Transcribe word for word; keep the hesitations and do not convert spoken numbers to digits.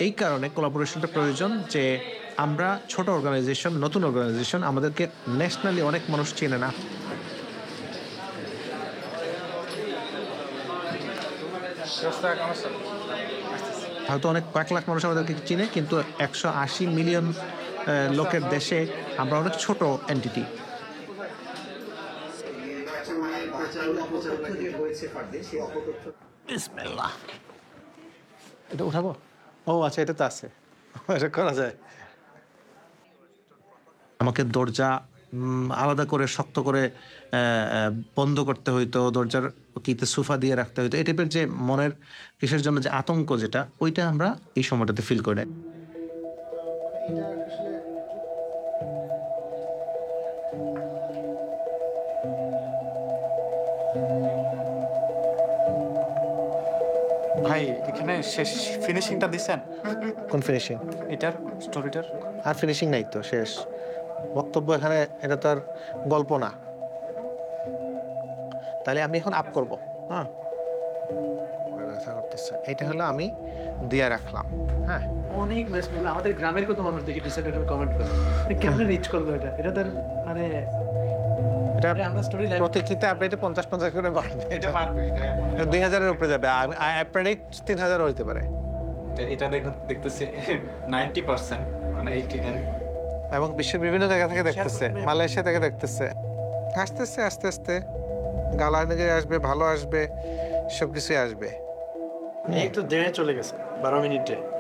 এই কারণে কোলাবোরেশনটা প্রয়োজন যে আমরা ছোট অর্গানাইজেশন, নতুন অর্গানাইজেশন, আমাদেরকে ন্যাশনালি অনেক মানুষ চেনে না। হয়তো অনেক কয়েক লাখ মানুষ আমাদেরকে চিনে, কিন্তু একশো আশি মিলিয়ন লোকের দেশে আমরা অনেক ছোট এন্টিটি। এটা উঠাবো? ও আচ্ছা, এটা তো আছে, এটা করা যায়। আমাকে দরজা আলাদা করে শক্ত করে বন্ধ করতে হইতো, দরজার কিতে সোফা দিয়ে রাখতে হইতো। এই টাইপের যে মনের কিসের জন্য যে আতঙ্ক, যেটা ওইটা আমরা এই সময়টাতে ফিল করে। ভাই এখানে শেষ ফিনিশিংটা দিছেন? কোন ফিনিশিং? এটার স্টোরিটার আর ফিনিশিং নাই তো, শেষ বক্তব্য এখানে। এটা তো আর গল্প না। তাহলে আমি এখন আপ করব। হ্যাঁ, এটা হলো আমি দিয়ে রাখলাম। হ্যাঁ, অনেক বেস্ট। আমাদের গ্রামের কত মানুষ দেখি ডিসাইডেড কমেন্ট করে কেমনে রিচ করলো এটা। এটা তার মানে এটা আমরা স্টোরি লাইভ প্রত্যেকটিতে আপনি এটা পঞ্চাশ পঞ্চাশ করে বাড়বে। এটা বাড়বে, দুই হাজারের উপরে যাবে। আই প্রেডিক্ট তিন হাজারও হইতে পারে। এটা দেখতেছি নাইনটি পার্সেন্ট, মানে এইটি নাইন। এবং বিশ্বের বিভিন্ন জায়গা থেকে দেখতেছে, মালয়েশিয়া থেকে দেখতেছে। আসতেছে আস্তে আস্তে গালা দিকে আসবে, ভালো আসবে, সব কিছুই আসবে। এই তো দেড়ে চলে গেছে বারো মিনিটে।